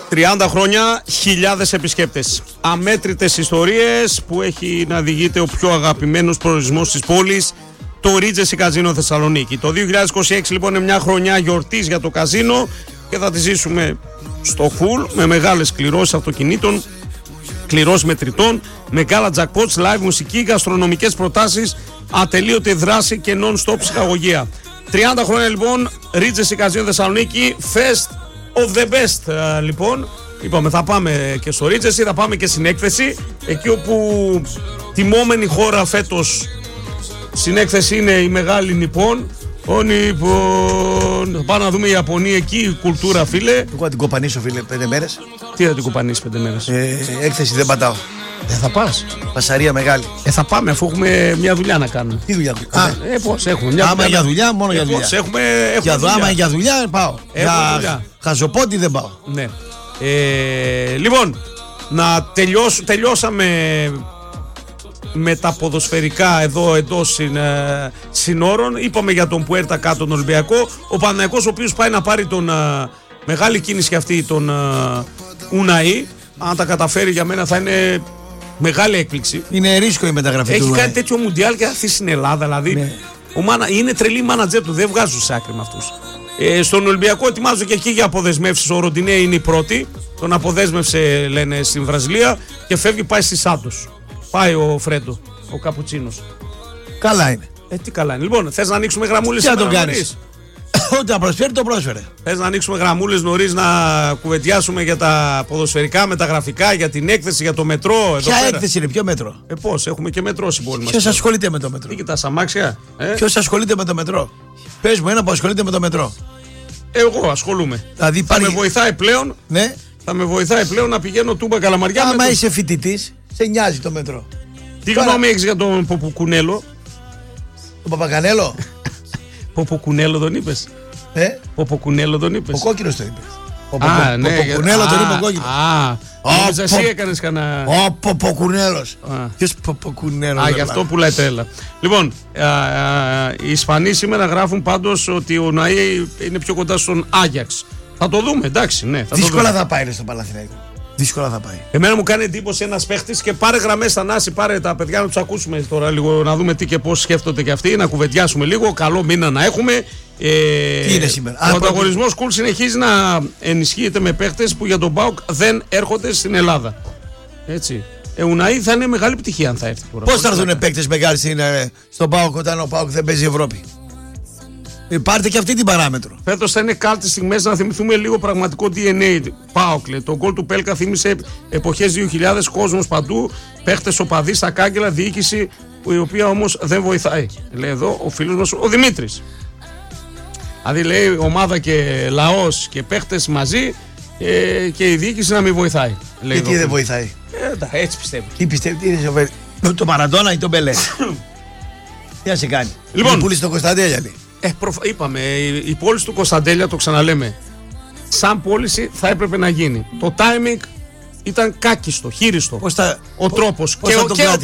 30 χρόνια, χιλιάδες επισκέπτες. Αμέτρητες ιστορίες που έχει να διηγείται ο πιο αγαπημένος προορισμός της πόλης, το Regency Casino Θεσσαλονίκη. Το 2026 λοιπόν είναι μια χρονιά γιορτής για το καζίνο και θα τη ζήσουμε στο full με μεγάλες κληρώσεις αυτοκινήτων, κληρώσεις μετρητών, μεγάλα jackpots, live μουσική, γαστρονομικές προτάσεις, ατελείωτη δράση και non-stop ψυχαγωγία. 30 χρόνια λοιπόν, Regency Casino Θεσσαλονίκη, Fest of the best λοιπόν. Είπαμε θα πάμε και στο Regency, θα πάμε και στην έκθεση, εκεί όπου τιμόμενη χώρα φέτος στην έκθεση είναι η μεγάλη Νιππόν. Ο Νιππόν. Θα πάμε να δούμε η Ιαπωνία εκεί, η κουλτούρα φίλε. Εγώ θα την κοπανίσω φίλε 5 μέρες. Τι θα την κοπανίσει 5 μέρες? Έκθεση δεν πατάω. Δεν θα πας? Πασαρία μεγάλη. Θα πάμε αφού έχουμε μια δουλειά να κάνουμε. Τι δουλειά? Πώς έχουμε μια άμα για δουλειά, μόνο για δουλειά. Άμα για δουλειά πάω. Για χαζοπότη δεν πάω. Ναι. Λοιπόν, να τελειώσαμε με τα ποδοσφαιρικά εδώ εντός συνόρων. Είπαμε για τον Πουέρτα κάτω τον Ολυμπιακό. Ο Παναθηναϊκός ο οποίος πάει να πάρει τον μεγάλη κίνηση αυτή τον Ουναή. Αν τα καταφέρει για μένα θα είναι μεγάλη έκπληξη. Είναι ρίσκο η μεταγραφή του. Έχει κάνει τέτοιο μουντιάλ και θα έρθει στην Ελλάδα. Δηλαδή ναι. Είναι τρελή μάνατζερ του, δεν βγάζουν σε άκρη με αυτούς. Στον Ολυμπιακό ετοιμάζω και εκεί για αποδεσμεύσεις. Ο Ροντινέ είναι η πρώτη. Τον αποδέσμευσε λένε στην Βραζιλία και φεύγει, πάει στη Σάντος. Πάει ο Φρέντο, ο Καπουτσίνος. Καλά είναι. Τι καλά είναι. Λοιπόν, θες να ανοίξουμε γραμμούλες? Τι να τον κάνεις? Ό,τι να προσφέρει, το πρόσφερε. Θες να ανοίξουμε γραμμούλες νωρίς να κουβεντιάσουμε για τα ποδοσφαιρικά, με τα γραφικά, για την έκθεση, για το μετρό? Ποια έκθεση είναι, ποιο μέτρο? Πώς, έχουμε και μετρό στην πόλη μας. Ποιος ασχολείται με το μετρό? Τι κοιτάς, αμάξια? Ποιος ασχολείται με το μετρό? Πες μου ένα που ασχολείται με το μετρό. Εγώ ασχολούμαι. Δηλαδή, θα με βοηθάει πλέον. Ναι. Θα με βοηθάει πλέον να πηγαίνω Τούμπα Καλαμαριά. Άμα είσαι φοιτητής, σε νοιάζει το μετρό. Τι γνώμη έχεις για τον Ποποκουνέλο? Τον Παπακανέλο? Ποποκουνέλο τον είπες? Ποποκουνέλο τον είπες? Ο κόκκινος το είπε. Ποποκουνέλο τον είπε ο κόκκινος. Νόμιζα εσύ έκανες κανένα. Ο Ποποκουνέλος. Ποιος Ποποκουνέλος? Γι' αυτό πουλάει τρέλα. Λοιπόν, οι Ισπανοί σήμερα γράφουν πάντως ότι ο Ναή είναι πιο κοντά στον Άγιαξ. Θα το δούμε, εντάξει, ναι. Δύσκολα θα πάει στο Παναθηναϊκό. Δύσκολα θα πάει. Εμένα μου κάνει εντύπωση ένας παίχτης και πάρε γραμμές Θανάση, πάρε τα παιδιά να τους ακούσουμε τώρα λίγο, να δούμε τι και πώς σκέφτονται και αυτοί, να κουβεντιάσουμε λίγο. Καλό μήνα να έχουμε. Τι είναι σήμερα? Ο ανταγωνισμός Κουλ συνεχίζει να ενισχύεται με παίχτες που για τον ΠΑΟΚ δεν έρχονται στην Ελλάδα. Έτσι. Ουναή θα είναι μεγάλη επιτυχία αν θα έρθει. Πώς θα έρθουν παίκτες μεγάλοι στον ΠΑΟΚ όταν ο ΠΑΟΚ δεν παίζει Ευρώπη? Πάρτε και αυτή την παράμετρο. Φέτος θα είναι κάλτες στιγμές να θυμηθούμε λίγο πραγματικό DNA. ΠΑΟΚ, λέει. Το γκολ του Πέλκα θύμισε εποχές 2000, κόσμος παντού, παίχτες οπαδοί στα κάγκελα, διοίκηση η οποία όμως δεν βοηθάει. Λέει εδώ ο φίλος μας ο Δημήτρης. Δηλαδή λέει ομάδα και λαός και παίχτες μαζί και η διοίκηση να μην βοηθάει. Και τι δεν βοηθάει? Έτσι πιστεύω. Τι πιστεύει, τι είναι το Μαραντόνα ή τον Μπελέ? Τι να σε κάνει? Λοιπόν, πουλήσει το Κωνσταντέλια λέει. Είπαμε, η πώληση του Κωνσταντέλια, το ξαναλέμε, σαν πώληση θα έπρεπε να γίνει. Το timing ήταν κάκιστο, χείριστο. Ο τρόπος.